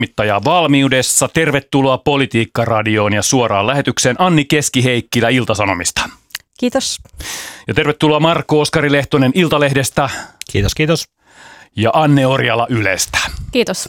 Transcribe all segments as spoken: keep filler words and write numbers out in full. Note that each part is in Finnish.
toimittajaa valmiudessa. Tervetuloa Politiikka-radioon ja suoraan lähetykseen Anni Keski-Heikkilä Ilta-Sanomista. Kiitos. Ja tervetuloa Markku Oskari Lehtonen Iltalehdestä. Kiitos, kiitos. Ja Anne Orjala Ylestä. Kiitos.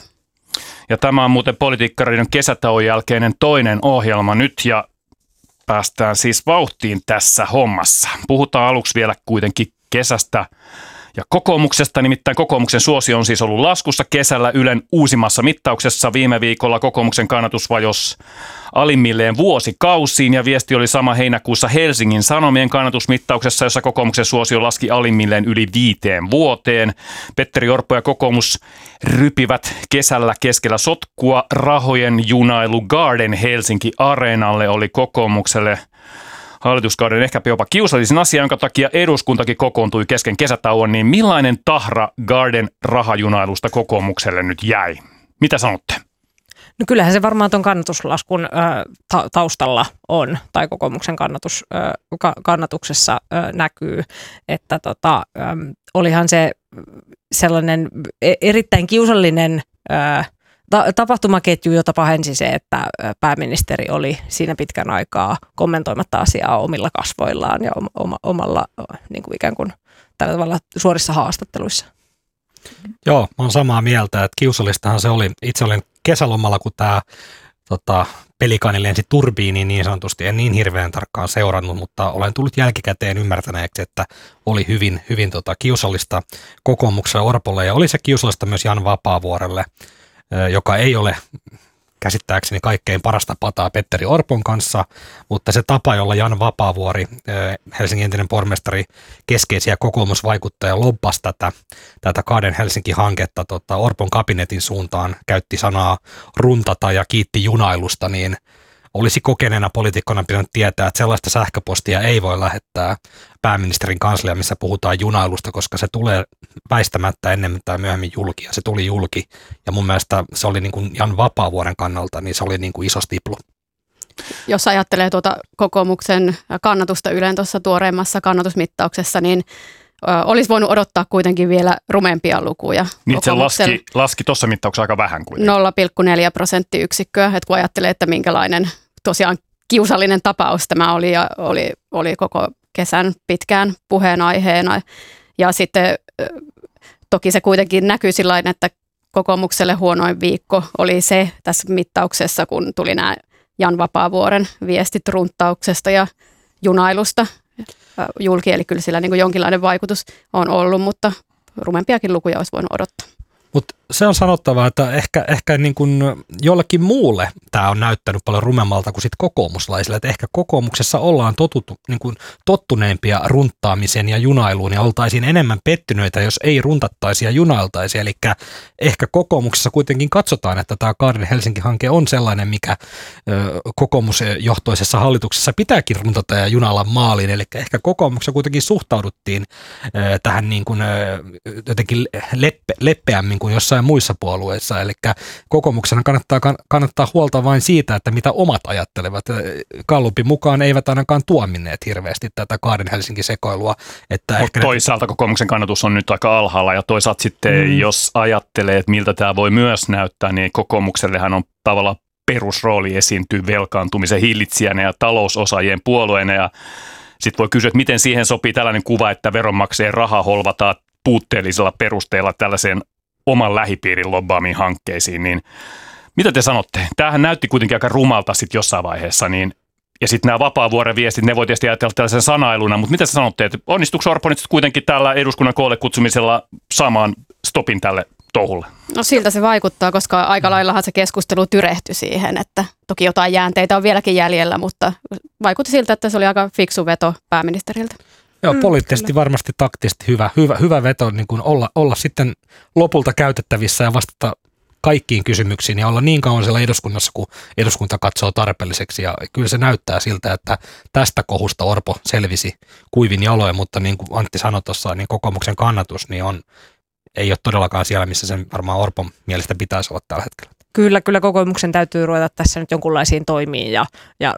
Ja tämä on muuten Politiikka-radion kesätauon jälkeinen toinen ohjelma nyt ja päästään siis vauhtiin tässä hommassa. Puhutaan aluksi vielä kuitenkin kesästä ja kokoomuksesta, nimittäin kokoomuksen suosio on siis ollut laskussa kesällä Ylen uusimmassa mittauksessa. Viime viikolla kokoomuksen kannatus vajosi alimmilleen vuosikausiin ja viesti oli sama heinäkuussa Helsingin Sanomien kannatusmittauksessa, jossa kokoomuksen suosio laski alimmilleen yli viiteen vuoteen. Petteri Orpo ja kokoomus rypivät kesällä keskellä sotkua. Rahojen junailu Garden Helsinki Areenalle oli kokoomukselle hallituskauden ehkä jopa kiusallisin asia, jonka takia eduskuntakin kokoontui kesken kesätauon, niin millainen tahra Garden rahajunailusta kokoomukselle nyt jäi? Mitä sanotte? No kyllähän se varmaan tuon kannatuslaskun ö, ta- taustalla on, tai kokoomuksen kannatus, ö, ka- kannatuksessa ö, näkyy, että tota, ö, olihan se sellainen erittäin kiusallinen ö, tapahtumaketju, jota pahensi se, että pääministeri oli siinä pitkän aikaa kommentoimatta asiaa omilla kasvoillaan ja oma, omalla niin kuin ikään kuin tällä tavalla suorissa haastatteluissa. Joo, mä oon samaa mieltä, että kiusallistahan se oli. Itse olin kesälomalla, kun tämä tota, pelikaani lensi turbiiniin niin sanotusti. En niin hirveän tarkkaan seurannut, mutta olen tullut jälkikäteen ymmärtäneeksi, että oli hyvin, hyvin tota, kiusallista kokoomukselle Orpolle ja oli se kiusallista myös Jan Vapaavuorelle, joka ei ole käsittääkseni kaikkein parasta pataa Petteri Orpon kanssa, mutta se tapa, jolla Jan Vapaavuori, Helsingin entinen pormestari, keskeisiä kokoomusvaikuttajia lobbasi tätä, tätä Garden Helsinki-hanketta tota, Orpon kabinetin suuntaan, käytti sanaa runtata ja kiitti junailusta, niin olisi kokeneena poliitikkona pitänyt tietää, että sellaista sähköpostia ei voi lähettää pääministerin kansliaan, missä puhutaan junailusta, koska se tulee väistämättä ennemmin tai myöhemmin julki, ja se tuli julki. Ja mun mielestä se oli niin kuin Jan Vapaavuoren kannalta, niin se oli niin kuin iso stiplu. Jos ajattelee tuota kokoomuksen kannatusta Ylen tuossa tuoreimmassa kannatusmittauksessa, niin ö, olisi voinut odottaa kuitenkin vielä rumempia lukuja. Niin se laski, laski tuossa mittauksessa aika vähän kuitenkin. nolla pilkku neljä prosenttiyksikköä, että kun ajattelee, että minkälainen tosiaan kiusallinen tapaus tämä oli ja oli, oli koko kesän pitkään puheenaiheena. Ja sitten toki se kuitenkin näkyy sillain, että kokoomukselle huonoin viikko oli se tässä mittauksessa, kun tuli nämä Jan Vapaavuoren viestit runttauksesta ja junailusta julki. Eli kyllä sillä niin kuin jonkinlainen vaikutus on ollut, mutta rumempiakin lukuja olisi voinut odottaa. Mutta se on sanottava, että ehkä, ehkä niin kuin jollekin muulle tämä on näyttänyt paljon rumemmalta kuin sit kokoomuslaisille. Että ehkä kokoomuksessa ollaan totuttu, niin kuin tottuneempia runttaamiseen ja junailuun ja oltaisiin enemmän pettyneitä, jos ei runtattaisi ja junailtaisi. Eli ehkä kokoomuksessa kuitenkin katsotaan, että tämä Garden Helsinki-hanke on sellainen, mikä ö, kokoomusjohtoisessa hallituksessa pitääkin runtata ja junailla maaliin. Eli ehkä kokoomuksessa kuitenkin suhtauduttiin ö, tähän niin kuin, ö, jotenkin leppe, leppeämmin kuin jossain muissa puolueissa, eli kokoomuksena kannattaa, kannattaa huolta vain siitä, että mitä omat ajattelevat. Gallupin mukaan eivät ainakaan tuominneet hirveästi tätä Garden Helsinki-sekoilua. Että ehkä toisaalta kokoomuksen kannatus on nyt aika alhaalla, ja toisaalta sitten, mm. jos ajattelee, että miltä tämä voi myös näyttää, niin kokoomuksellehan on tavallaan perusrooli esiintyy velkaantumisen hillitsijänä ja talousosaajien puolueena, ja sitten voi kysyä, että miten siihen sopii tällainen kuva, että veronmaksajien rahaa holvataan puutteellisella perusteella tällaiseen oman lähipiirin lobbaamiin hankkeisiin, niin mitä te sanotte? Tämähän näytti kuitenkin aika rumalta sitten jossain vaiheessa, niin, ja sitten nämä Vapaavuoren viestit, ne voi tietysti ajatella tällaisen sanailuna, mutta mitä te sanotte, että onnistuiko Orpo nyt kuitenkin tällä eduskunnan koolle kutsumisella saamaan stopin tälle touhulle? No siltä se vaikuttaa, koska aika laillahan se keskustelu tyrehtyi siihen, että toki jotain jäänteitä on vieläkin jäljellä, mutta vaikutti siltä, että se oli aika fiksu veto pääministeriltä. Joo, poliittisesti mm, varmasti taktisesti hyvä, hyvä, hyvä veto niin kuin olla, olla sitten lopulta käytettävissä ja vastata kaikkiin kysymyksiin ja olla niin kauan siellä eduskunnassa, kun eduskunta katsoo tarpeelliseksi. Ja kyllä se näyttää siltä, että tästä kohusta Orpo selvisi kuivin jaloin, mutta niin kuin Antti sanoi tuossa, niin kokoomuksen kannatus niin on, ei ole todellakaan siellä, missä sen varmaan Orpon mielestä pitäisi olla tällä hetkellä. Kyllä, kyllä kokoomuksen täytyy ruveta tässä nyt jonkunlaisiin toimiin ja, ja ruveta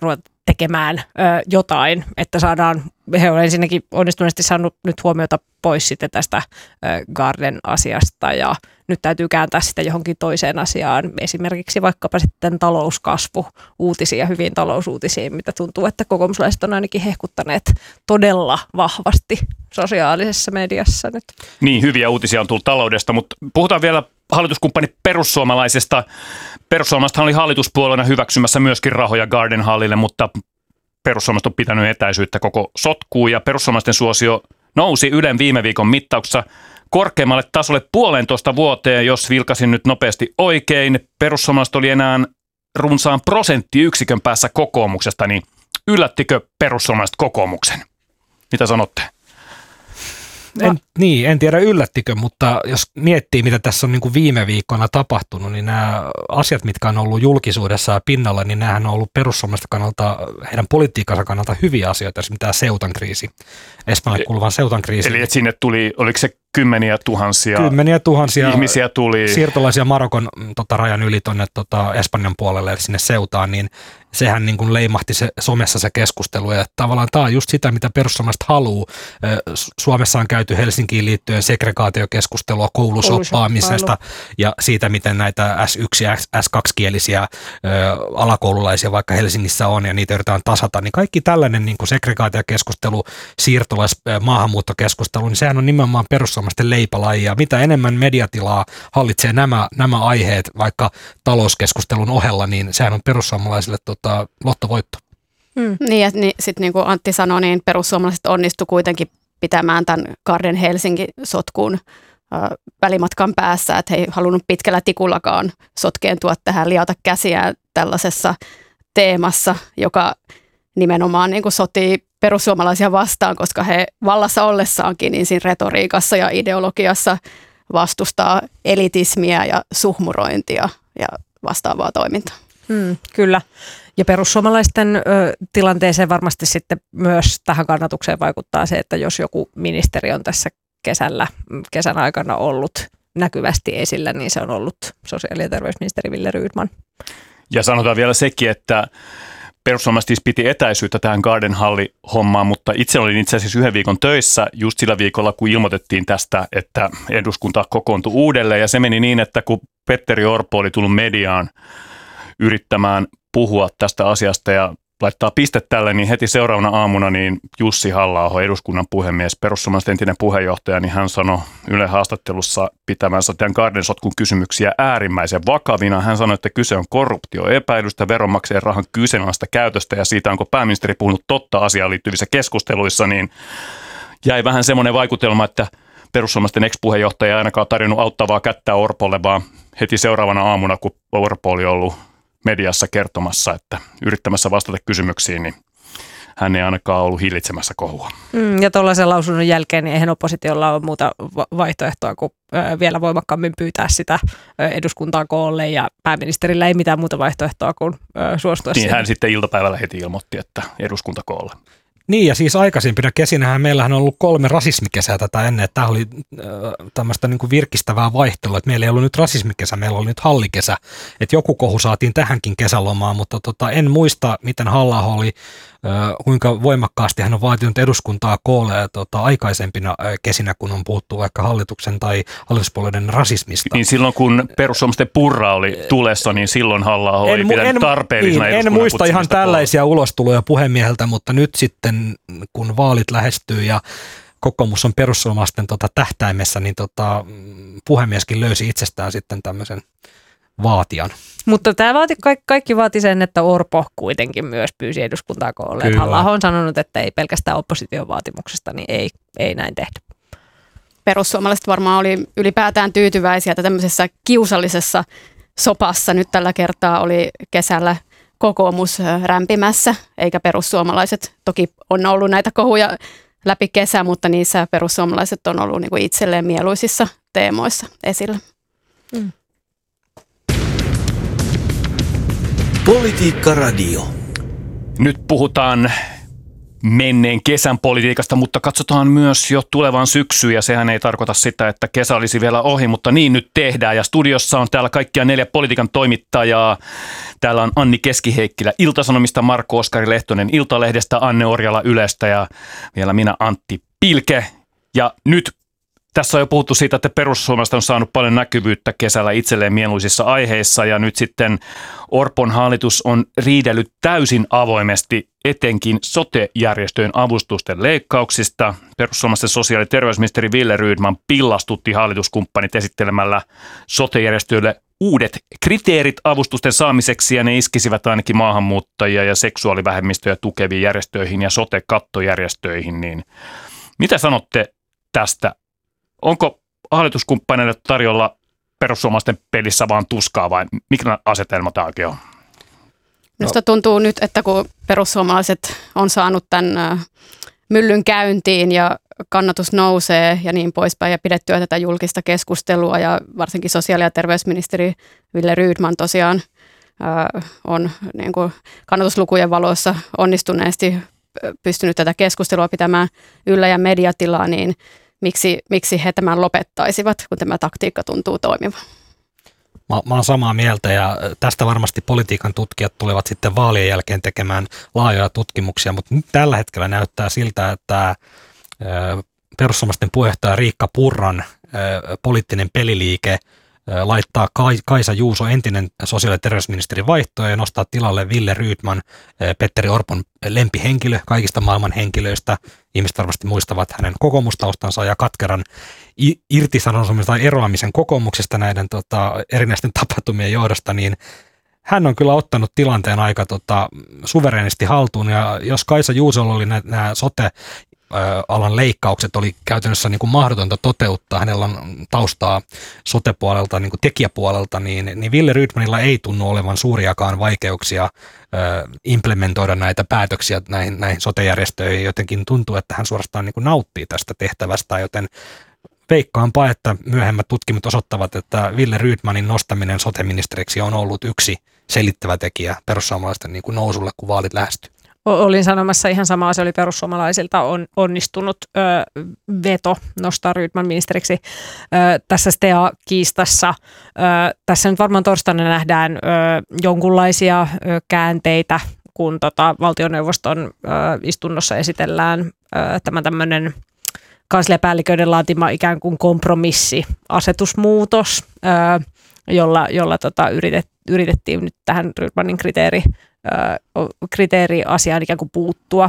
tekemään ö, jotain, että saadaan, he on ensinnäkin onnistuneesti saanut nyt huomiota pois sitten tästä ö, Garden-asiasta ja nyt täytyy kääntää sitä johonkin toiseen asiaan, esimerkiksi vaikkapa sitten talouskasvu, uutisia, hyviin talousuutisiin, mitä tuntuu, että kokoomuslaiset on ainakin hehkuttaneet todella vahvasti sosiaalisessa mediassa nyt. Niin, hyviä uutisia on tullut taloudesta, mutta puhutaan vielä hallituskumppani perussuomalaisesta. Perussuomalaisethan oli hallituspuolueena hyväksymässä myöskin rahoja Garden Hallille, mutta perussuomalaiset on pitänyt etäisyyttä koko sotkuun ja perussuomalaisten suosio nousi Ylen viime viikon mittauksessa korkeammalle tasolle puolentoista vuoteen, jos vilkasin nyt nopeasti oikein. Perussuomalaiset oli enää runsaan prosenttiyksikön päässä kokoomuksesta, niin yllättikö perussuomalaiset kokoomuksen? Mitä sanotte? En, niin, en tiedä yllättikö, mutta jos miettii, mitä tässä on niin kuin viime viikkoina tapahtunut, niin nämä asiat, mitkä on ollut julkisuudessa ja pinnalla, niin nämähän on ollut perussuomalaisten kannalta, heidän politiikkansa kannalta hyviä asioita, esimerkiksi tämä Seutan kriisi, Espanjalle kuuluvan Seutan kriisi. Eli että sinne tuli, oliko se kymmeniä tuhansia, kymmeniä tuhansia ihmisiä tuli, siirtolaisia Marokon tota, rajan yli tuonne tota, Espanjan puolelle, eli sinne Seutaan, niin sehän niin kuin leimahti se, somessa se keskustelu, ja tavallaan tämä on just sitä, mitä perussuomalaiset haluaa. Suomessa on käyty Helsinkiin liittyen segregaatiokeskustelua koulusoppaamisesta ja siitä, miten näitä äs yksi ja äs kaksi kielisiä ö, alakoululaisia vaikka Helsingissä on, ja niitä yritetään tasata, niin kaikki tällainen niin kuin segregaatiokeskustelu, siirtolais, maahanmuuttokeskustelu, niin sehän on nimenomaan perussuomalaisten leipälaji, ja mitä enemmän mediatilaa hallitsee nämä, nämä aiheet vaikka talouskeskustelun ohella, niin sehän on perussuomalaisille tota, lottovoitto. Hmm. Niin ja niin, sitten niin kuin Antti sanoi, niin perussuomalaiset onnistu kuitenkin pitämään tämän Garden Helsinki-sotkun äh, välimatkan päässä, että he ei halunnut pitkällä tikullakaan sotkeentua tähän, liata käsiään tällaisessa teemassa, joka nimenomaan niin kuin sotii perussuomalaisia vastaan, koska he vallassa ollessaankin niin siinä retoriikassa ja ideologiassa vastustaa elitismiä ja suhmurointia ja vastaavaa toimintaa. Hmm, kyllä. Ja perussuomalaisten ö, tilanteeseen varmasti sitten myös tähän kannatukseen vaikuttaa se, että jos joku ministeri on tässä kesällä, kesän aikana ollut näkyvästi esillä, niin se on ollut sosiaali- ja terveysministeri Wille Rydman. Ja sanotaan vielä sekin, että perussuomalaiset siis piti etäisyyttä tähän Garden Halli-hommaan, mutta itse olin itse asiassa yhden viikon töissä just sillä viikolla, kun ilmoitettiin tästä, että eduskunta kokoontui uudelleen. Ja se meni niin, että kun Petteri Orpo oli tullut mediaan yrittämään puhua tästä asiasta ja laittaa piste tälle, niin heti seuraavana aamuna niin Jussi Halla-aho, eduskunnan puhemies, perussuomalaisten entinen puheenjohtaja, niin hän sanoi Yle haastattelussa pitämänsä tämän Garden-sotkun kysymyksiä äärimmäisen vakavina. Hän sanoi, että kyse on korruptioepäilystä, veronmaksajien rahan kyseenalaista käytöstä ja siitä, onko pääministeri puhunut totta asiaan liittyvissä keskusteluissa, niin jäi vähän semmoinen vaikutelma, että perussuomalaisten ex-puheenjohtaja ei ainakaan tarjonnut auttavaa kättä Orpolle, vaan heti seuraavana aamuna, kun Orpo oli ollut mediassa kertomassa, että yrittämässä vastata kysymyksiin, niin hän ei ainakaan ollut hillitsemässä kohua. Mm, ja tuollaisen lausunnon jälkeen niin eihän oppositiolla ole muuta vaihtoehtoa kuin ö, vielä voimakkaammin pyytää sitä ö, eduskuntaa koolle, ja pääministerillä ei mitään muuta vaihtoehtoa kuin ö, suostua niin siihen. Hän sitten iltapäivällä heti ilmoitti, että eduskunta koolle. Niin, ja siis aikaisempina kesinähän meillähän on ollut kolme rasismikesää tätä ennen, että tämä oli äh, tämmöistä niin kuin virkistävää vaihtelua, että meillä ei ollut nyt rasismikesä, meillä oli nyt hallikesä, että joku kohu saatiin tähänkin kesälomaan, mutta tota, en muista, miten Halla-aho oli, äh, kuinka voimakkaasti hän on vaatinut eduskuntaa koolle äh, tota, aikaisempina äh, kesinä, kun on puhuttu vaikka hallituksen tai hallituspuolueiden rasismista. Niin silloin, kun perussuomalaisten Purra oli tulessa, niin silloin Halla-aho ei pitänyt tarpeellisena niin, en muista ihan tällaisia koolle ulostuloja puhemieheltä, mutta nyt sitten kun vaalit lähestyy ja kokoomus on perussuomalaisten tota tähtäimessä, niin tota, puhemieskin löysi itsestään sitten tämmöisen vaatijan. Mutta tämä vaati, kaikki, kaikki vaati sen, että Orpo kuitenkin myös pyysi eduskuntaa koolle. Halla-aho on sanonut, että ei pelkästään opposition vaatimuksesta, niin ei, ei näin tehdä. Perussuomalaiset varmaan oli ylipäätään tyytyväisiä, että tämmöisessä kiusallisessa sopassa nyt tällä kertaa oli kesällä kokoomus rämpimässä, eikä perussuomalaiset. Toki on ollut näitä kohuja läpi kesää, mutta niissä perussuomalaiset on ollut niin kuin itselleen mieluisissa teemoissa esillä. Mm. Politiikka Radio. Nyt puhutaan menneen kesän politiikasta, mutta katsotaan myös jo tulevan syksyyn ja sehän ei tarkoita sitä, että kesä olisi vielä ohi, mutta niin nyt tehdään ja studiossa on täällä kaikkia neljä politiikan toimittajaa. Täällä on Anni Keskiheikkilä Ilta-Sanomista, Marko Oskari Lehtonen Iltalehdestä, Anne Orjala Ylestä ja vielä minä Antti Pilke. Ja nyt tässä on jo puhuttu siitä, että perussuomalaiset on saanut paljon näkyvyyttä kesällä itselleen mieluisissa aiheissa ja nyt sitten Orpon hallitus on riidellyt täysin avoimesti etenkin sote-järjestöjen avustusten leikkauksista. Perussuomalaisten sosiaali- ja terveysministeri Wille Rydman pillastutti hallituskumppanit esittelemällä sote-järjestöille uudet kriteerit avustusten saamiseksi ja ne iskisivät ainakin maahanmuuttajia ja seksuaalivähemmistöjä tukeviin järjestöihin ja sote-kattojärjestöihin. Niin mitä sanotte tästä? Onko hallituskumppaneille tarjolla perussuomalaisten pelissä vaan tuskaa vai mikä asetelma tämä oikein on? Minusta tuntuu nyt, että kun perussuomalaiset on saanut tämän myllyn käyntiin ja kannatus nousee ja niin poispäin ja pidettyä tätä julkista keskustelua ja varsinkin sosiaali- ja terveysministeri Wille Rydman tosiaan on niin kuin kannatuslukujen valossa onnistuneesti pystynyt tätä keskustelua pitämään yllä ja mediatilaa, niin Miksi, miksi he tämän lopettaisivat, kun tämä taktiikka tuntuu toimivan? Mä, mä oon samaa mieltä ja tästä varmasti politiikan tutkijat tulevat sitten vaalien jälkeen tekemään laajoja tutkimuksia, mutta nyt tällä hetkellä näyttää siltä, että perussuomalaisten puheenjohtaja Riikka Purran poliittinen peliliike laittaa Kaisa Juuso, entinen sosiaali- ja terveysministeri, vaihtoa ja nostaa tilalle Wille Rydman, Petteri Orpon lempihenkilö kaikista maailman henkilöistä. Ihmiset varmasti muistavat hänen kokoomustaustansa ja katkeran irtisanomisen tai eroamisen kokoomuksesta näiden tota, erinäisten tapahtumien johdosta, niin hän on kyllä ottanut tilanteen aika tota, suvereenisti haltuun, ja jos Kaisa Juusolla oli nämä sote alan leikkaukset oli käytännössä niin kuin mahdotonta toteuttaa, hänellä on taustaa sote-puolelta, niin kuin tekijäpuolelta, niin, niin Wille Rydmanilla ei tunnu olevan suuriakaan vaikeuksia ö, implementoida näitä päätöksiä näihin, näihin sote-järjestöihin. Jotenkin tuntuu, että hän suorastaan niin kuin nauttii tästä tehtävästä, joten veikkaanpa, että myöhemmät tutkimut osoittavat, että Wille Rydmanin nostaminen sote-ministeriksi on ollut yksi selittävä tekijä perussuomalaisten niin kuin nousulle, kun vaalit lähestyy. Olin sanomassa ihan samaa, se oli perussuomalaisilta on onnistunut ö, veto nostaa Rydman ministeriksi ö, tässä S T A-kiistassa. Ö, tässä nyt varmaan torstaina nähdään ö, jonkunlaisia ö, käänteitä, kun tota, valtioneuvoston ö, istunnossa esitellään ö, tämä tämmöinen kansliapäälliköiden laatima ikään kuin kompromissiasetusmuutos, ö, jolla, jolla tota, yritet, yritettiin nyt tähän Rydmanin kriteeri kriteeriasiaan ikään kuin puuttua.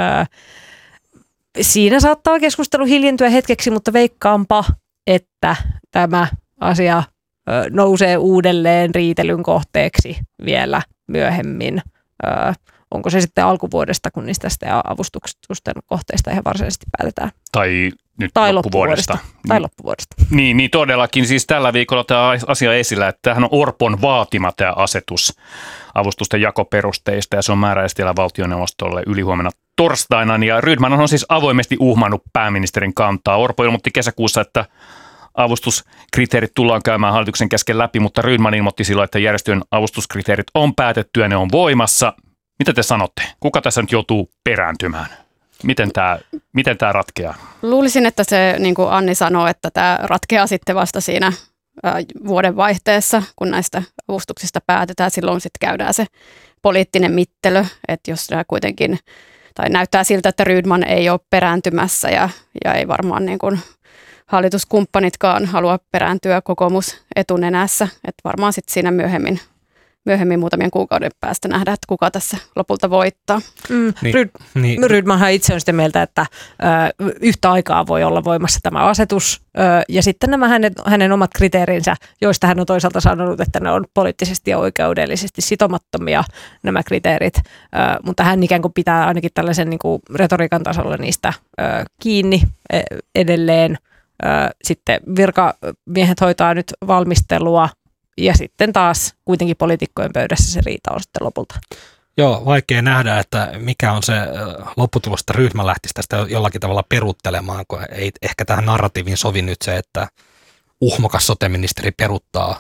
Siinä saattaa keskustelu hiljentyä hetkeksi, mutta veikkaanpa, että tämä asia nousee uudelleen riitelyn kohteeksi vielä myöhemmin. Onko se sitten alkuvuodesta, kun niistä avustusten kohteista ihan varsinaisesti päätetään? Tai nyt tai loppuvuodesta. loppuvuodesta. Tai loppuvuodesta. Niin, niin todellakin. Siis tällä viikolla tämä asia esillä, että tämähän on Orpon vaatima tämä asetus avustusten jakoperusteista ja se on määräistillä valtioneuvostolle ylihuomenna torstaina. Ja Rydman on siis avoimesti uhmannut pääministerin kantaa. Orpo ilmoitti kesäkuussa, että avustuskriteerit tullaan käymään hallituksen kesken läpi, mutta Rydman ilmoitti silloin, että järjestöjen avustuskriteerit on päätetty ja ne on voimassa. Mitä te sanotte? Kuka tässä nyt joutuu perääntymään? Miten tämä, miten tämä ratkeaa? Luulisin, että se, niin kuin Anni sanoi, että tämä ratkeaa sitten vasta siinä vuoden vaihteessa, kun näistä avustuksista päätetään. Silloin sitten käydään se poliittinen mittelö, että jos kuitenkin, tai näyttää siltä, että Rydman ei ole perääntymässä ja, ja ei varmaan niin kuin hallituskumppanitkaan halua perääntyä kokoomus etunenässä, että varmaan sitten siinä myöhemmin Myöhemmin muutamien kuukauden päästä nähdään, että kuka tässä lopulta voittaa. Mm, niin, Ryd, niin. Rydmanhan itse on sitä mieltä, että ö, yhtä aikaa voi olla voimassa tämä asetus ö, ja sitten nämä hänen, hänen omat kriteerinsä, joista hän on toisaalta sanonut, että ne on poliittisesti ja oikeudellisesti sitomattomia nämä kriteerit, ö, mutta hän ikään kuin pitää ainakin tällaisen niin kuin retoriikan tasolla niistä ö, kiinni edelleen. Ö, sitten virkamiehet hoitaa nyt valmistelua. Ja sitten taas kuitenkin poliitikkojen pöydässä se riita on sitten lopulta. Joo, vaikea nähdä, että mikä on se lopputulos, että Rydman lähtisi tästä jollakin tavalla peruuttelemaan, kun ei ehkä tähän narratiivin sovi nyt se, että uhmokas sote-ministeri peruuttaa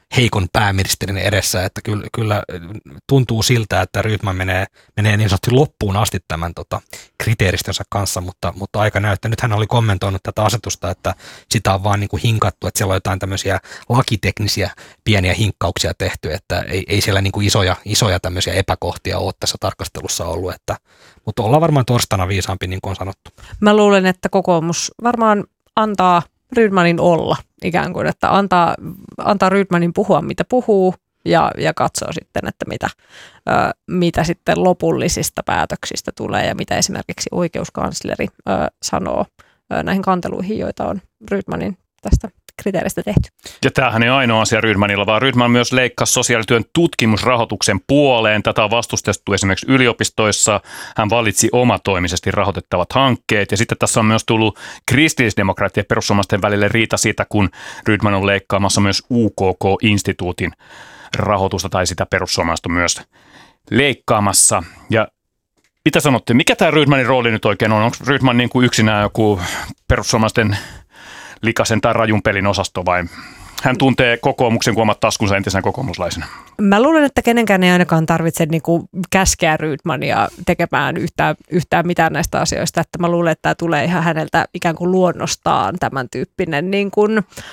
heikon pääministerin edessä, että kyllä, kyllä tuntuu siltä, että Rydman menee, menee niin sanotusti loppuun asti tämän tota, kriteeristönsä kanssa, mutta, mutta aika näyttää. Nyt hän oli kommentoinut tätä asetusta, että sitä on vaan niin kuin hinkattu, että siellä on jotain tämmöisiä lakiteknisiä pieniä hinkkauksia tehty, että ei, ei siellä niin kuin isoja, isoja tämmöisiä epäkohtia ole tässä tarkastelussa ollut, että, mutta ollaan varmaan torstaina viisaampi, niin kuin on sanottu. Mä luulen, että kokoomus varmaan antaa Rydmanin olla ikään kuin, että antaa, antaa Rydmanin puhua mitä puhuu ja, ja katsoo sitten, että mitä, ö, mitä sitten lopullisista päätöksistä tulee ja mitä esimerkiksi oikeuskansleri ö, sanoo ö, näihin kanteluihin, joita on Rydmanin tästä kriteeristä tehty. Ja tämähän ei ainoa asia Rydmanilla, vaan Rydman myös leikkasi sosiaalityön tutkimusrahoituksen puoleen. Tätä on vastustettu esimerkiksi yliopistoissa. Hän valitsi omatoimisesti rahoitettavat hankkeet. Ja sitten tässä on myös tullut kristillisdemokraattien ja perussuomalaisten välille riita siitä, kun Rydman on leikkaamassa myös U K K-instituutin rahoitusta, tai sitä perussuomalaiset on myös leikkaamassa. Ja mitä sanotte, mikä tämä Rydmanin rooli nyt oikein on? Onko Rydman niin kuin yksinään joku perussuomalaisten likaisen tai rajun pelin osasto vai hän tuntee kokoomuksen kuin omat taskunsa entisenä kokoomuslaisena? Mä luulen, että kenenkään ei ainakaan tarvitse niinku käskeä Rydmania tekemään yhtään, yhtään mitään näistä asioista. Että mä luulen, että tämä tulee ihan häneltä ikään kuin luonnostaan tämän tyyppinen niin kuin,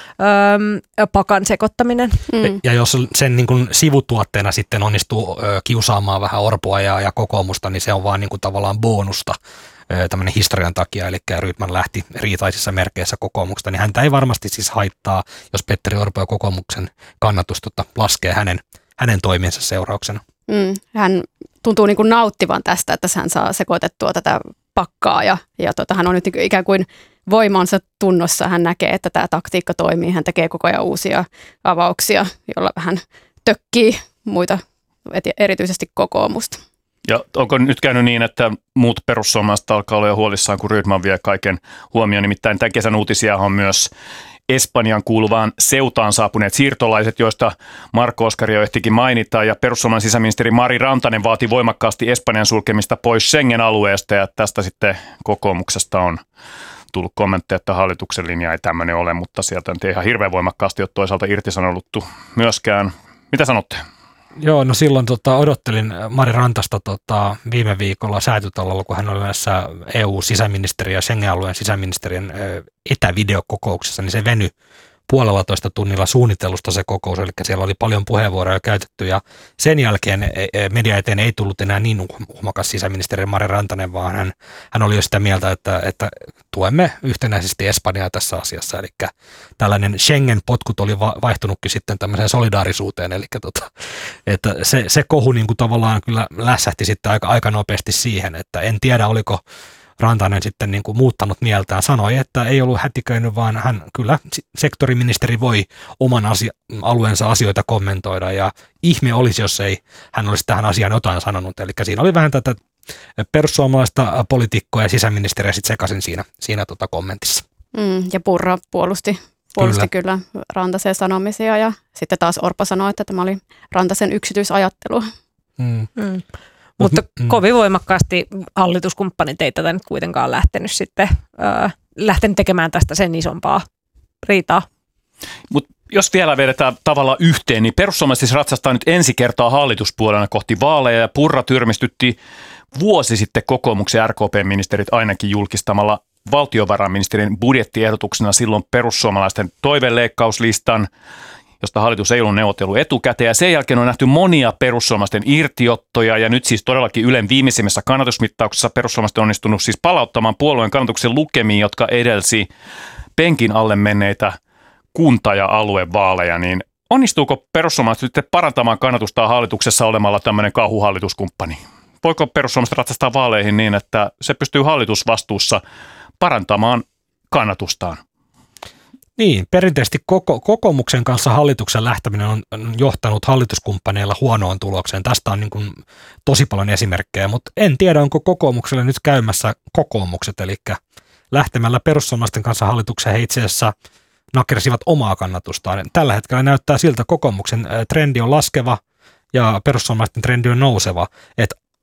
öö, pakan sekoittaminen. Mm. Ja jos sen niin kuin sivutuotteena sitten onnistuu ö, kiusaamaan vähän Orpoa ja, ja kokoomusta, niin se on vaan niin kuin tavallaan bonusta tämmöinen historian takia, eli Rydman lähti riitaisissa merkeissä kokoomuksesta, niin häntä ei varmasti siis haittaa, jos Petteri Orpo ja kokoomuksen kannatus tota, laskee hänen, hänen toimiensa seurauksena. Mm, hän tuntuu niin kuin nauttivan tästä, että hän saa sekoitettua tätä pakkaa ja, ja tota, hän on nyt niin ikään kuin voimansa tunnossa. Hän näkee, että tämä taktiikka toimii, hän tekee koko ajan uusia avauksia, jolla hän tökkii muita, erityisesti kokoomusta. Ja onko nyt käynyt niin, että muut perussuomalaiset alkaa olla jo huolissaan, kun Rydman vie kaiken huomioon? Nimittäin tämän kesän uutisia on myös Espanjan kuuluvaan Seutaan saapuneet siirtolaiset, joista Marko Oskari jo ehtikin mainita. Ja perussuomalainen sisäministeri Mari Rantanen vaati voimakkaasti Espanjan sulkemista pois Schengen-alueesta. Ja tästä sitten kokoomuksesta on tullut kommentteja, että hallituksen linja ei tämmöinen ole, mutta sieltä ei ihan hirveän voimakkaasti ole toisaalta irtisanouduttu myöskään. Mitä sanotte? Joo, no silloin tota, odottelin Mari Rantasta tota, viime viikolla Säätytalolla, kun hän oli näissä E U-sisäministeri ja Schengen-alueen sisäministerien etävideokokouksessa, niin se venyi puolella toista tunnilla suunnittelusta se kokous, eli siellä oli paljon puheenvuoroja käytetty, ja sen jälkeen media eteen ei tullut enää niin uhmakas sisäministeri Mari Rantanen, vaan hän, hän oli jo sitä mieltä, että, että tuemme yhtenäisesti Espanjaa tässä asiassa, eli tällainen Schengen-potkut oli vaihtunutkin sitten tämmöiseen solidaarisuuteen, eli tota, että se, se kohu niin kuin tavallaan kyllä lässähti sitten aika, aika nopeasti siihen, että en tiedä oliko Rantanen sitten niin kuin muuttanut mieltään, sanoi, että ei ollut hätiköinyt, vaan hän kyllä sektoriministeri voi oman asia, alueensa asioita kommentoida, ja ihme olisi, jos ei hän olisi tähän asiaan jotain sanonut. Eli siinä oli vähän tätä perussuomalaista poliitikkoa ja sisäministeriä sitten sekaisin siinä, siinä tota kommentissa. Mm, ja Purra puolusti, puolusti kyllä. kyllä Rantasen sanomisia, ja sitten taas Orpo sanoi, että tämä oli Rantasen yksityisajattelua. Mm. Mm. Mutta mm. kovin voimakkaasti hallituskumppanit ei tätä nyt kuitenkaan lähtenyt sitten äh, lähtenyt tekemään tästä sen isompaa riitaa. Mutta jos vielä vedetään tavallaan yhteen, niin perussuomalaiset siis ratsastaa nyt ensi kertaa hallituspuolena kohti vaaleja, ja Purra tyrmistytti vuosi sitten kokoomuksen R K P-ministerit ainakin julkistamalla valtiovarainministerin budjettiehdotuksena silloin perussuomalaisten toiveleikkauslistan, josta hallitus ei ollut neuvotellut etukäteen, ja sen jälkeen on nähty monia perussuomalaisten irtiottoja, ja nyt siis todellakin Ylen viimeisimmässä kannatusmittauksessa perussuomalaiset on onnistunut siis palauttamaan puolueen kannatuksen lukemiin, jotka edelsi penkin alle menneitä kunta- ja aluevaaleja, niin onnistuuko perussuomalaiset sitten parantamaan kannatustaan hallituksessa olemalla tämmöinen kauhuhallituskumppani? Voiko perussuomalaiset ratsastaa vaaleihin niin, että se pystyy hallitusvastuussa parantamaan kannatustaan? Niin, perinteisesti koko, kokoomuksen kanssa hallituksen lähteminen on johtanut hallituskumppaneilla huonoon tulokseen. Tästä on niin kuin tosi paljon esimerkkejä, mutta en tiedä, onko kokoomukselle nyt käymässä kokoomukset, eli lähtemällä perussuomalaisten kanssa hallitukseen he itse asiassa nakersivat omaa kannatustaan. Tällä hetkellä näyttää siltä, että kokoomuksen trendi on laskeva ja perussuomalaisten trendi on nouseva, että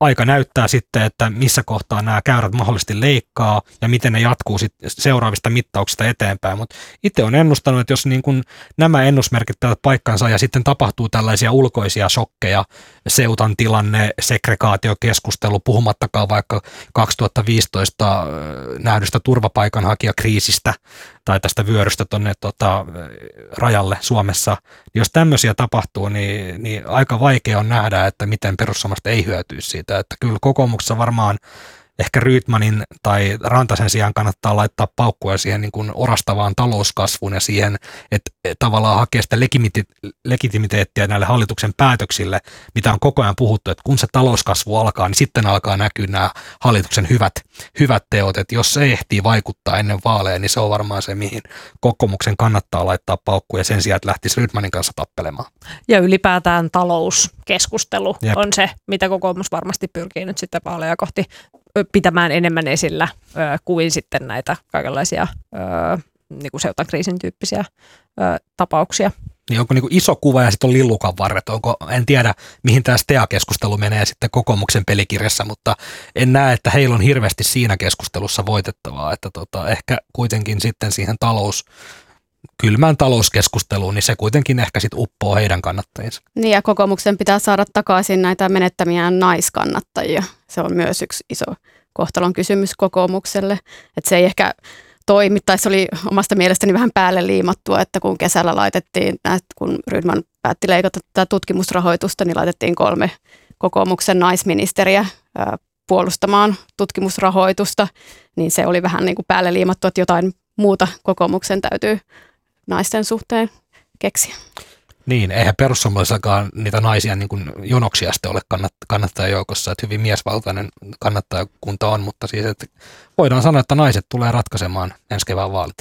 aika näyttää sitten, että missä kohtaa nämä käyrät mahdollisesti leikkaa ja miten ne jatkuu sitten seuraavista mittauksista eteenpäin. Mutta itse olen ennustanut, että jos niin kun nämä ennusmerkit täyttävät paikkansa ja sitten tapahtuu tällaisia ulkoisia shokkeja, Seutan tilanne, segregaatiokeskustelu, puhumattakaan vaikka kaksituhattaviisitoista nähdystä turvapaikanhakijakriisistä tai tästä vyörystä tuonne tota, rajalle Suomessa. Jos tämmöisiä tapahtuu, niin, niin aika vaikea on nähdä, että miten perussuomalaiset ei hyötyisi siitä. Että kyllä kokoomuksessa varmaan ehkä Rydmanin tai Rantasen sijaan kannattaa laittaa paukkuja siihen niin kuin orastavaan talouskasvuun ja siihen, että tavallaan hakea sitä legitimiteettiä näille hallituksen päätöksille, mitä on koko ajan puhuttu, että kun se talouskasvu alkaa, niin sitten alkaa näkyä nämä hallituksen hyvät, hyvät teot, että jos se ehtii vaikuttaa ennen vaaleja, niin se on varmaan se, mihin kokoomuksen kannattaa laittaa paukkuja sen sijaan, että lähtisi Rydmanin kanssa tappelemaan. Ja ylipäätään talouskeskustelu Jep. on se, mitä kokoomus varmasti pyrkii nyt sitten vaaleja kohti pitämään enemmän esillä ö, kuin sitten näitä kaikenlaisia ö, niin kuin Seutan kriisin tyyppisiä ö, tapauksia. Niin onko niin kuin iso kuva ja sitten on lillukan varret? Onko, en tiedä, mihin tämä S T E A-keskustelu menee sitten kokoomuksen pelikirjassa, mutta en näe, että heillä on hirveästi siinä keskustelussa voitettavaa. Että tota, ehkä kuitenkin sitten siihen talous, kylmään talouskeskusteluun, niin se kuitenkin ehkä sitten uppoo heidän kannattajinsa. Niin ja kokoomuksen pitää saada takaisin näitä menettämiään naiskannattajia. Se on myös yksi iso kohtalon kysymys kokoomukselle, että se ei ehkä toimi, tai se oli omasta mielestäni vähän päälle liimattua, että kun kesällä laitettiin, kun Rydman päätti leikata tätä tutkimusrahoitusta, niin laitettiin kolme kokoomuksen naisministeriä puolustamaan tutkimusrahoitusta, niin se oli vähän niin kuin päälle liimattua, että jotain muuta kokoomuksen täytyy naisten suhteen keksiä. Niin, eihän perussuomalaisillakaan niitä naisia niin kuin jonoksi asti ole kannattajajoukossa, että hyvin miesvaltainen kannattajakunta on, mutta siis että voidaan sanoa, että naiset tulee ratkaisemaan ensi kevään vaalit.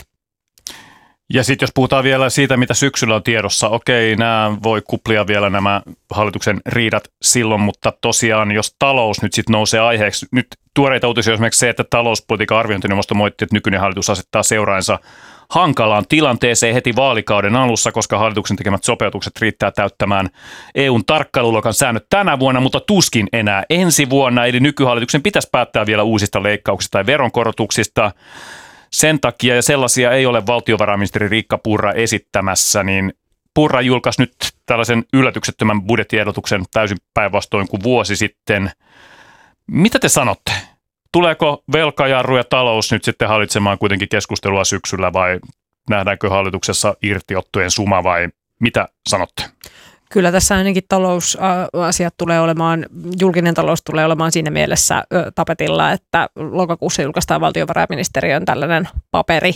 Ja sitten jos puhutaan vielä siitä, mitä syksyllä on tiedossa, okei, nämä voi kuplia vielä nämä hallituksen riidat silloin, mutta tosiaan jos talous nyt sitten nousee aiheeksi, nyt tuoreita uutisia esimerkiksi se, että talouspolitiikan arviointineuvosto moitti, että nykyinen hallitus asettaa seuraansa hankalaan tilanteeseen heti vaalikauden alussa, koska hallituksen tekemät sopeutukset riittää täyttämään E U:n tarkkailuluokan säännöt tänä vuonna, mutta tuskin enää ensi vuonna. Eli nykyhallituksen pitäisi päättää vielä uusista leikkauksista tai veronkorotuksista. Sen takia, ja sellaisia ei ole valtiovarainministeri Riikka Purra esittämässä, niin Purra julkaisi nyt tällaisen yllätyksettömän budjettiehdotuksen täysin päinvastoin kuin vuosi sitten. Mitä te sanotte? Tuleeko velkajarru ja talous nyt sitten hallitsemaan kuitenkin keskustelua syksyllä vai nähdäänkö hallituksessa irtiottojen suma vai mitä sanotte? Kyllä tässä ainakin talousasiat tulee olemaan, julkinen talous tulee olemaan siinä mielessä tapetilla, että lokakuussa julkaistaan valtiovarainministeriön tällainen paperi,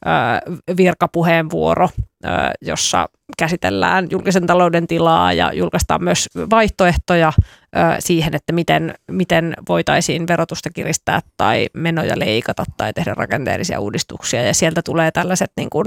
virkapuheenvuoro, jossa käsitellään julkisen talouden tilaa ja julkaistaan myös vaihtoehtoja siihen, että miten, miten voitaisiin verotusta kiristää tai menoja leikata tai tehdä rakenteellisia uudistuksia. Ja sieltä tulee tällaiset niin kuin,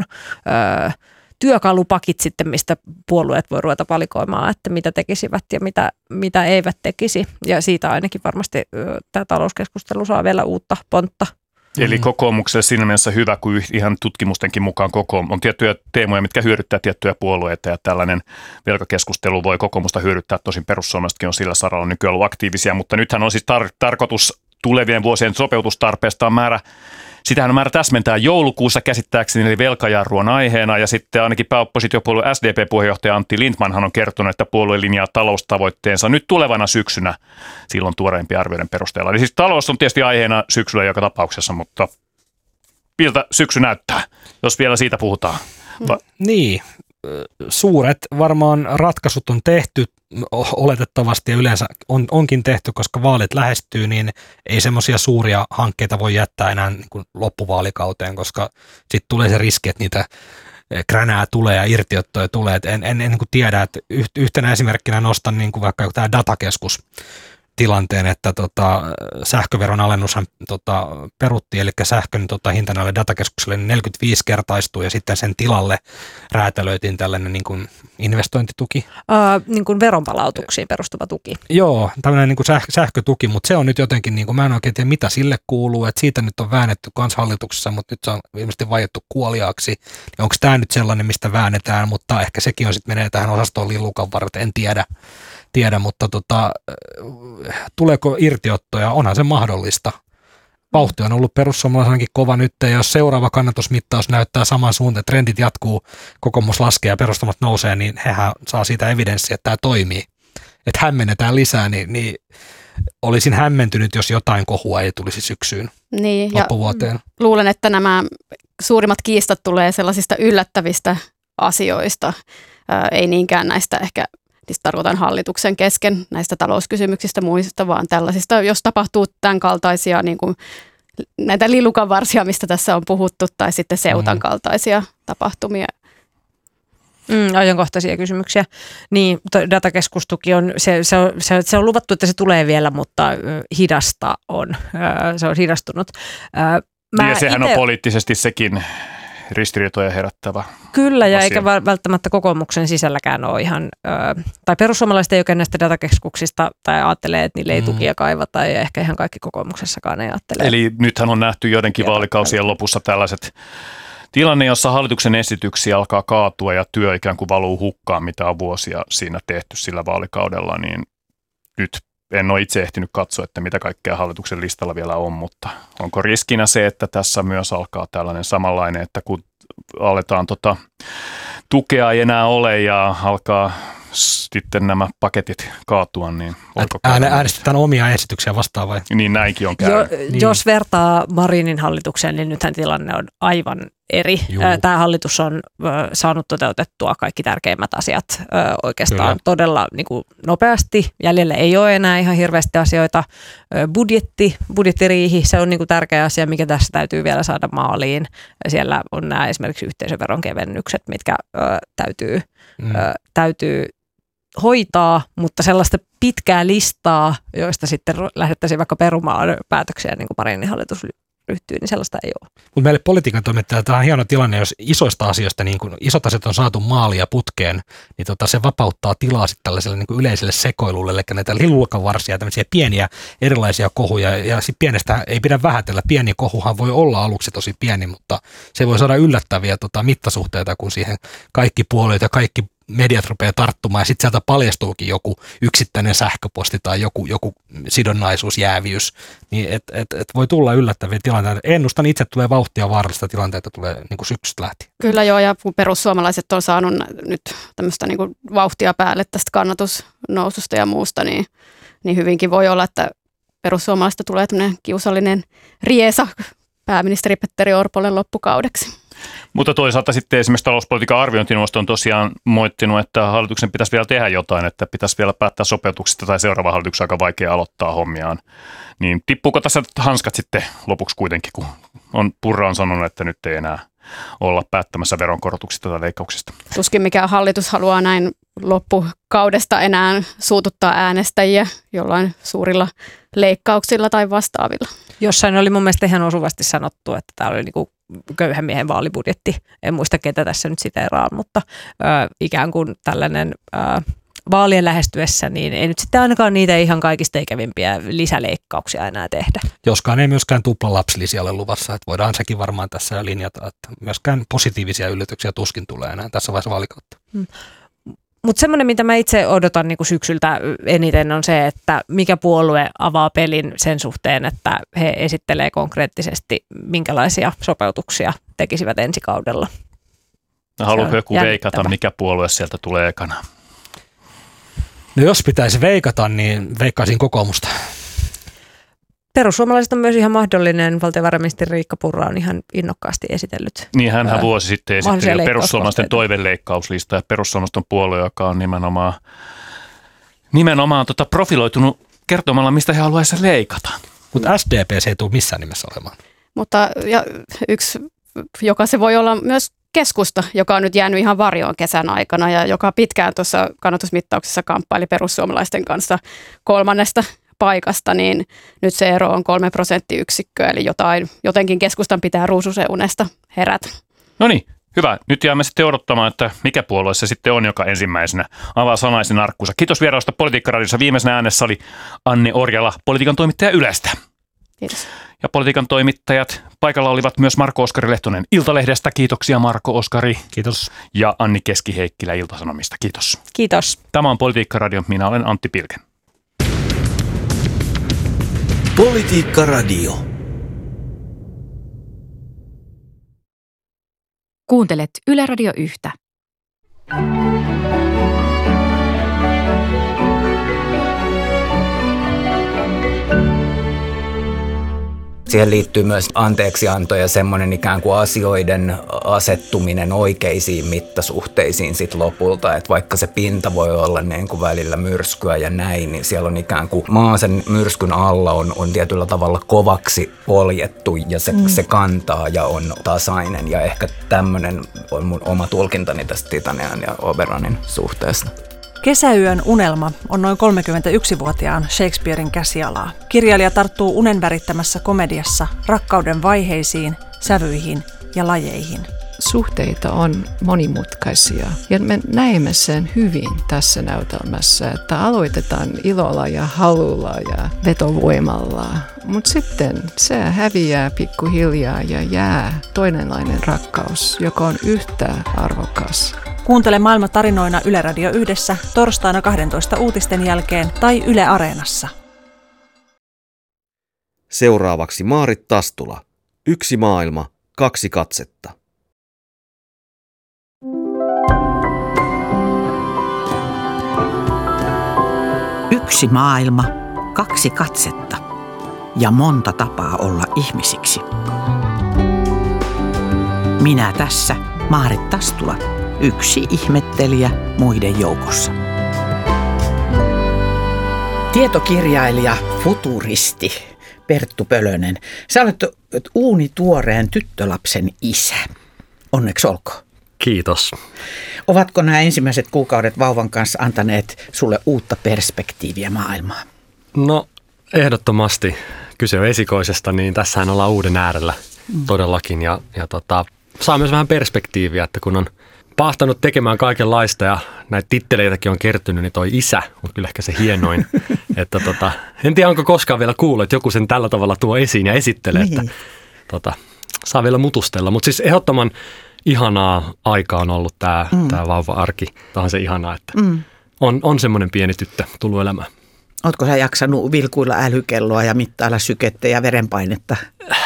työkalupakit sitten, mistä puolueet voi ruveta valikoimaan, että mitä tekisivät ja mitä, mitä eivät tekisi. Ja siitä ainakin varmasti tämä talouskeskustelu saa vielä uutta pontta. Eli kokoomukselle siinä mielessä hyvä, kuin ihan tutkimustenkin mukaan kokoomus on tiettyjä teemoja, mitkä hyödyttää tiettyjä puolueita, ja tällainen velkakeskustelu voi kokoomusta hyödyttää. Tosin perussuomalaisetkin on sillä saralla nykyään ollut aktiivisia, mutta nythän on siis tar- tarkoitus tulevien vuosien sopeutustarpeesta on määrä. Sitähän on määrä täsmentää joulukuussa käsittääkseni, eli velkajarru on aiheena, ja sitten ainakin pääoppositiopuolue S D P-puheenjohtaja Antti Lindtmanhan on kertonut, että puolue linjaa taloustavoitteensa nyt tulevana syksynä silloin tuoreimpien arvioiden perusteella. Eli siis talous on tietysti aiheena syksyllä joka tapauksessa, mutta miltä syksy näyttää, jos vielä siitä puhutaan? Va- Niin, suuret varmaan ratkaisut on tehty oletettavasti ja yleensä on, onkin tehty, koska vaalit lähestyy, niin ei semmoisia suuria hankkeita voi jättää enää niin kuin loppuvaalikauteen, koska sitten tulee se riski, että niitä kränää tulee ja irtiottoja tulee. Et en en, en niin kuin tiedä, että yhtenä esimerkkinä nostan niin kuin vaikka tämä datakeskus tilanteen, että tota, sähköveron alennushan tota, peruttiin, eli sähkön tota, hinta näille datakeskuksille neljäkymmentäviisi kertaistuu ja sitten sen tilalle räätälöitiin tällainen niin kuin investointituki. Äh, niin kuin veronpalautuksiin perustuva tuki. Joo, tämmöinen niin kuin säh- sähkötuki, mutta se on nyt jotenkin, niin kuin, mä en oikein tiedä mitä sille kuuluu, että siitä nyt on väännetty kanshallituksessa, mutta nyt se on ilmeisesti vaiettu kuoliaaksi. Ja onko tämä nyt sellainen, mistä väännetään, mutta ehkä sekin on sitten menee tähän osastoon lillukan varret, en tiedä. tiedä, mutta tota, tuleeko irtiottoja, onhan se mahdollista. Vauhti on ollut perussuomalaisenkin kova nyt, ja jos seuraava kannatusmittaus näyttää saman suuntaan, trendit jatkuu, kokoomus laskee ja perussuomalaiset nousee, niin hehän saa siitä evidenssiä, että tämä toimii. Että hämmennetään lisää, niin, niin olisin hämmentynyt, jos jotain kohua ei tulisi syksyyn niin, loppuvuoteen. Luulen, että nämä suurimmat kiistat tulee sellaisista yllättävistä asioista, Ää, ei niinkään näistä ehkä, siis tarkoitan hallituksen kesken näistä talouskysymyksistä muista, vaan tällaisista, jos tapahtuu tämän kaltaisia niin kuin näitä lillukanvarsia, mistä tässä on puhuttu, tai sitten seutan kaltaisia tapahtumia. Mm, ajankohtaisia kysymyksiä. Niin, datakeskustuki on, se, se, on, se, se on luvattu, että se tulee vielä, mutta hidasta on. Se on hidastunut. Mä ja sehän ite... on poliittisesti sekin ristiriitoja herättävä. Kyllä, ja asia. eikä välttämättä kokoomuksen sisälläkään ole ihan, tai perussuomalaiset ei oikein näistä datakeskuksista, tai ajattelee, että niille ei tukia kaivata, ja ehkä ihan kaikki kokoomuksessakaan ei ajattele. Eli nythän on nähty joidenkin vaalikausien lopussa tällaiset tilanne, jossa hallituksen esityksiä alkaa kaatua ja työ ikään kuin valuu hukkaan, mitä on vuosia siinä tehty sillä vaalikaudella, niin nyt en ole itse ehtinyt katsoa, että mitä kaikkea hallituksen listalla vielä on, mutta onko riskinä se, että tässä myös alkaa tällainen samanlainen, että kun aletaan tota, tukea ei enää ole ja alkaa sitten nämä paketit kaatua, niin voiko Ääne, äänestetään omia esityksiä vastaan vai? Niin näinkin on käynyt. Jo, niin. Jos vertaa Marinin hallitukseen, niin nythän tilanne on aivan eri. Juu. Tämä hallitus on saanut toteutettua kaikki tärkeimmät asiat oikeastaan Kyllä. todella niin kuin nopeasti. Jäljellä ei ole enää ihan hirveästi asioita. Budjetti, budjettiriihi, se on niin kuin tärkeä asia, mikä tässä täytyy vielä saada maaliin. Siellä on nämä esimerkiksi yhteisöveron kevennykset, mitkä ö, täytyy, mm. ö, täytyy hoitaa, mutta sellaista pitkää listaa, joista sitten lähdettäisiin vaikka perumaan päätöksiä, niin kuin Marinin hallitus ryhtyy, niin sellaista ei ole. Mutta meille politiikan toimittajille tämä on hieno tilanne, jos isoista asioista, niin kun isot asiat on saatu maaliin ja putkeen, niin tota, se vapauttaa tilaa sitten tällaiselle niin kuin yleiselle sekoilulle, eli näitä lillukanvarsia, tämmöisiä pieniä erilaisia kohuja, ja sitten pienestä ei pidä vähätellä. Pieni kohuhan voi olla aluksi tosi pieni, mutta se voi saada yllättäviä tota, mittasuhteita, kun siihen kaikki puolueet ja kaikki mediat rupeaa tarttumaan, ja sitten sieltä paljastuukin joku yksittäinen sähköposti tai joku, joku sidonnaisuus, jääviys, niin et, et, et voi tulla yllättäviä tilanteita. Ennustan itse, tulee vauhtia vaarallista tilanteita tulee niin kuin syksystä lähtien. Kyllä joo, ja kun perussuomalaiset on saanut nyt tämmöistä niin kuin vauhtia päälle tästä kannatusnoususta ja muusta, niin, niin hyvinkin voi olla, että perussuomalaisista tulee tämmöinen kiusallinen riesa pääministeri Petteri Orpolle loppukaudeksi. Mutta toisaalta sitten esimerkiksi talouspolitiikan arviointineuvosto on tosiaan moittinut, että hallituksen pitäisi vielä tehdä jotain, että pitäisi vielä päättää sopeutuksista tai seuraava hallituksen aika vaikea aloittaa hommiaan. Niin tippuuko tässä hanskat sitten lopuksi kuitenkin, kun on Purra on sanonut, että nyt ei enää olla päättämässä veronkorotuksista tai leikkauksista? Tuskin mikään hallitus haluaa näin loppukaudesta enää suututtaa äänestäjiä jollain suurilla leikkauksilla tai vastaavilla. Jossain oli mun mielestä ihan osuvasti sanottu, että tämä oli niinku köyhän miehen vaalibudjetti. En muista, ketä tässä nyt siteeraan, mutta ö, ikään kuin tällainen ö, vaalien lähestyessä, niin ei nyt sitten ainakaan niitä ihan kaikista ikävimpiä lisäleikkauksia enää tehdä. Joskaan ei myöskään tuplalapsilisiä ole luvassa, että voidaan sekin varmaan tässä linjata, että myöskään positiivisia yllätyksiä tuskin tulee enää tässä vaiheessa vaalikautta. Hmm. Mutta semmoinen, mitä mä itse odotan niin kuin syksyltä eniten, on se, että mikä puolue avaa pelin sen suhteen, että he esittelee konkreettisesti, minkälaisia sopeutuksia tekisivät ensi kaudella. Haluatko joku veikata, mikä puolue sieltä tulee ekana? No jos pitäisi veikata, niin veikkaisin kokoomusta. Perussuomalaiset on myös ihan mahdollinen. Valtiovarainministeri Riikka Purra on ihan innokkaasti esitellyt. Niin hänhän vuosi sitten esitteli perussuomalaisten toivelleikkauslista ja perussuomalaisten puolue, joka on nimenomaan, nimenomaan tota profiloitunut kertomalla, mistä he haluaisivat leikata. Mutta S D P se ei tule missään nimessä olemaan. Mutta ja yksi, joka se voi olla myös keskusta, joka on nyt jäänyt ihan varjoon kesän aikana ja joka pitkään tuossa kannatusmittauksessa kamppaili perussuomalaisten kanssa kolmannesta paikasta, niin nyt se ero on kolme prosenttiyksikköä, eli jotain, jotenkin keskustan pitää ruususeunesta herätä. No niin, hyvä. Nyt jäämme sitten odottamaan, että mikä puolue se sitten on, joka ensimmäisenä avaa sanaisen arkkunsa. Kiitos vierailusta Politiikka-radiossa. Viimeisenä äänessä oli Anne Orjala, politiikan toimittaja Ylestä. Kiitos. ja politiikan toimittajat. Paikalla olivat myös Marko Oskari Lehtonen Iltalehdestä. Kiitoksia Marko Oskari. Kiitos. Ja Anni Keski-Heikkilä Ilta-Sanomista. Kiitos. Kiitos. Tämä on Politiikka-radio. Minä olen Antti Pilken. Politiikka-radio. Kuuntelet Yle Radio Yhtä. Siihen liittyy myös anteeksianto ja semmoinen ikään kuin asioiden asettuminen oikeisiin mittasuhteisiin sit lopulta. Että vaikka se pinta voi olla niin kuin välillä myrskyä ja näin, niin siellä on ikään kuin maa sen myrskyn alla on, on tietyllä tavalla kovaksi poljettu ja se, mm. se kantaa ja on tasainen. Ja ehkä tämmöinen on mun oma tulkintani tästä Titanian ja Oberonin suhteesta. Kesäyön unelma on noin kolmekymmentäyksivuotiaan Shakespearen käsialaa. Kirjailija tarttuu unen värittämässä komediassa rakkauden vaiheisiin, sävyihin ja lajeihin. Suhteita on monimutkaisia ja me näemme sen hyvin tässä näytelmässä, että aloitetaan ilolla ja halulla ja vetovoimalla, mutta sitten se häviää pikkuhiljaa ja jää toinenlainen rakkaus, joka on yhtä arvokas. Kuuntele maailma tarinoina Yle Radio Yhdessä torstaina kahdentoista uutisten jälkeen tai Yle Areenassa. Seuraavaksi Maarit Tastula. Yksi maailma, kaksi katsetta. Yksi maailma, kaksi katsetta ja monta tapaa olla ihmisiksi. Minä tässä, Maarit Tastula. Yksi ihmettelijä muiden joukossa. Tietokirjailija, futuristi Perttu Pölönen. Sä olet uunituoreen tyttölapsen isä. Onneksi olkoon. Kiitos. Ovatko nämä ensimmäiset kuukaudet vauvan kanssa antaneet sulle uutta perspektiiviä maailmaan? No ehdottomasti. Kyse on esikoisesta, niin tässähän ollaan uuden äärellä mm. todellakin. Ja, ja tota, saa myös vähän perspektiiviä, että kun on pahtanut tekemään kaikenlaista ja näitä titteleitäkin on kertynyt, niin toi isä on kyllä ehkä se hienoin. että tota, en tiedä, onko koskaan vielä kuullut, että joku sen tällä tavalla tuo esiin ja esittelee, niin. että tota, saa vielä mutustella. Mutta siis ehdottoman ihanaa aikaa on ollut tämä mm. tää vauva-arki. Tämä on se ihanaa, että mm. on, on semmoinen pieni tyttö tullut elämään. Ootko sä jaksanut vilkuilla älykelloa ja mittailla sykettä ja verenpainetta?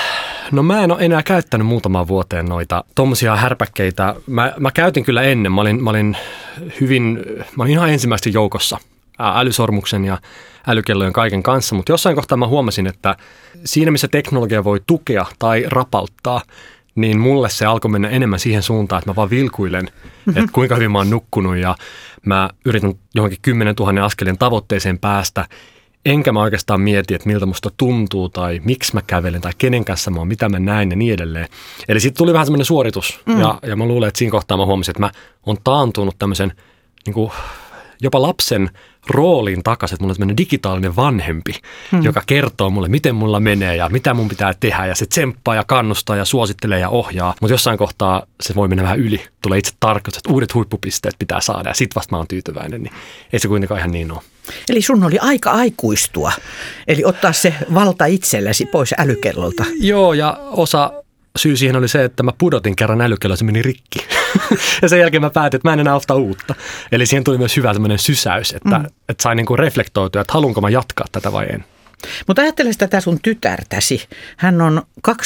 No mä en ole enää käyttänyt muutamaan vuoteen noita tommosia härpäkkeitä. Mä, mä käytin kyllä ennen. Mä olin, mä olin hyvin, mä olin ihan ensimmäisten joukossa älysormuksen ja älykellojen kaiken kanssa, mutta jossain kohtaa mä huomasin, että siinä missä teknologia voi tukea tai rapauttaa, niin mulle se alkoi mennä enemmän siihen suuntaan, että mä vaan vilkuilen, mm-hmm. että kuinka hyvin mä oon nukkunut ja mä yritän johonkin kymmenen tuhannen askelien tavoitteeseen päästä. Enkä mä oikeastaan mieti, että miltä musta tuntuu tai miksi mä kävelen tai kenen kanssa mä oon, mitä mä näin ja niin edelleen. Eli sitten tuli vähän semmoinen suoritus mm. ja, ja mä luulen, että siinä kohtaa mä huomasin, että mä oon taantunut tämmöisen niin kuin, jopa lapsen rooliin takaisin, että mulla on tämmöinen digitaalinen vanhempi, mm. joka kertoo mulle, miten mulla menee ja mitä mun pitää tehdä ja se tsemppaa ja kannustaa ja suosittelee ja ohjaa. Mutta jossain kohtaa se voi mennä vähän yli. Tulee itse tarkoitus, että uudet huippupisteet pitää saada ja sit vasta mä oon tyytyväinen, niin ei se kuitenkaan ihan niin ole. Eli sun oli aika aikuistua, eli ottaa se valta itsellesi pois älykellolta. Joo, ja osa syy siihen oli se, että mä pudotin kerran älykello, se meni rikki. ja sen jälkeen mä päätin, että mä en enää ostaa uutta. Eli siihen tuli myös hyvä tämmöinen sysäys, että, mm. että sain niinku reflektoitua, että haluanko mä jatkaa tätä vai en. Mutta ajattele tätä sun tytärtäsi. Hän on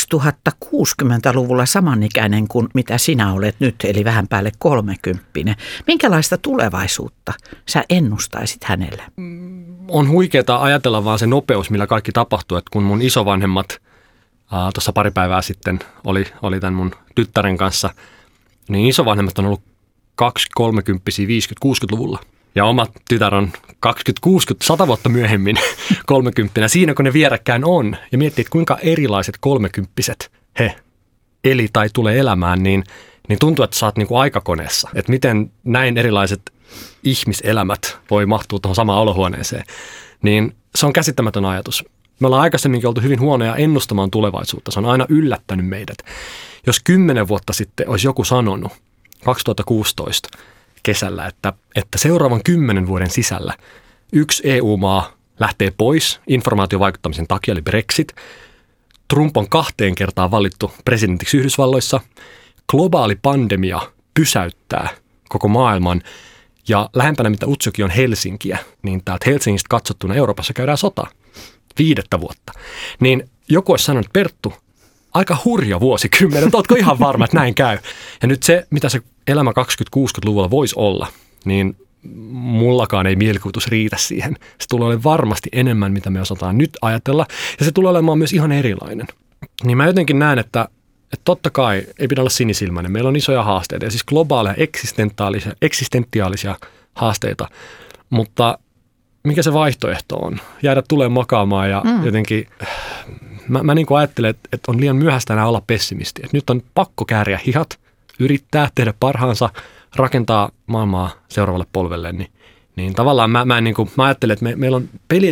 kaksituhattakuusikymmentäluvulla samanikäinen kuin mitä sinä olet nyt, eli vähän päälle kolmekymppinen. Minkälaista tulevaisuutta sä ennustaisit hänelle? On huikeaa ajatella vaan se nopeus, millä kaikki tapahtuu. Että kun mun isovanhemmat äh, tuossa pari päivää sitten oli, oli tämän mun tyttären kanssa, niin isovanhemmat on ollut kaksikymmentä, kolmekymmentä, viisikymmentä, kuusikymmentäluvulla. Ja oma tytär on kaksikymmentä, kuusikymmentä, sata vuotta myöhemmin kolmekymmentä. Siinä kun ne vierekkäin on ja miettii, että kuinka erilaiset kolmekymppiset he eli tai tulee elämään, niin, niin tuntuu, että sä oot niin kuin aikakoneessa. Että miten näin erilaiset ihmiselämät voi mahtua tuohon samaan olohuoneeseen. Niin se on käsittämätön ajatus. Me ollaan aikaisemminkin oltu hyvin huonoja ennustamaan tulevaisuutta. Se on aina yllättänyt meidät. Jos kymmenen vuotta sitten olisi joku sanonut, kaksituhattakuusitoista kesällä, että, että seuraavan kymmenen vuoden sisällä yksi E U-maa lähtee pois informaatiovaikuttamisen takia, eli Brexit. Trump on kahteen kertaan valittu presidentiksi Yhdysvalloissa. Globaali pandemia pysäyttää koko maailman ja lähempänä mitä Utsuki on Helsinkiä, niin täältä Helsingistä katsottuna Euroopassa käydään sota viidettä vuotta. Niin joku olisi sanonut, että Perttu, aika hurja vuosikymmenet, ootko ihan varma, että näin käy? Ja nyt se, mitä se elämä kaksikymmentä-kuusikymmentäluvulla voisi olla, niin mullakaan ei mielikuvitus riitä siihen. Se tulee olemaan varmasti enemmän, mitä me osataan nyt ajatella, ja se tulee olemaan myös ihan erilainen. Niin mä jotenkin näen, että, että totta kai ei pidä olla sinisilmäinen. Meillä on isoja haasteita, ja siis globaaleja eksistentiaalisia, eksistentiaalisia haasteita, mutta mikä se vaihtoehto on? Jäädä tulee makaamaan ja mm. jotenkin mä, mä niin kuin ajattelen, että, että on liian myöhäistä enää olla pessimisti. Että nyt on pakko kääriä hihat, yrittää tehdä parhaansa, rakentaa maailmaa seuraavalle polvelle. Niin, niin tavallaan mä, mä, niin kuin, mä ajattelen, että me, meillä on peli,